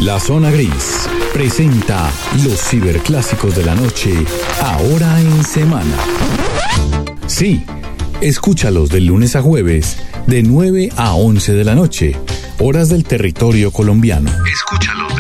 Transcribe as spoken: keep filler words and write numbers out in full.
La Zona Gris presenta los ciberclásicos de la noche, ahora en semana. Sí, escúchalos de lunes a jueves, de nueve a once de la noche, horas del territorio colombiano. Escúchalos de